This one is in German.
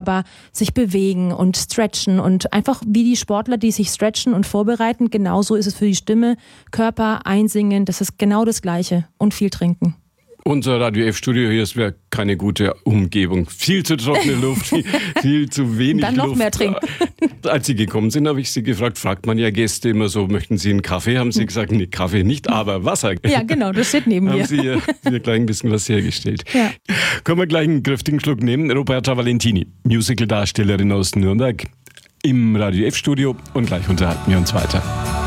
Körper sich bewegen und stretchen und einfach wie die Sportler, die sich stretchen und vorbereiten, genauso ist es für die Stimme, Körper, einsingen, das ist genau das Gleiche und viel trinken. Unser Radio F-Studio hier, es wäre keine gute Umgebung. Viel zu trockene Luft, viel zu wenig Luft. Dann noch Luft. mehr trinken. Als Sie gekommen sind, habe ich Sie gefragt, fragt man ja Gäste immer so, möchten Sie einen Kaffee? Haben Sie gesagt, nee, Kaffee nicht, aber Wasser. Ja, genau, das steht neben mir. Haben Sie hier gleich ein bisschen was hergestellt. Ja. Können wir gleich einen kräftigen Schluck nehmen? Roberta Valentini, Musical-Darstellerin aus Nürnberg, im Radio F-Studio und gleich unterhalten wir uns weiter.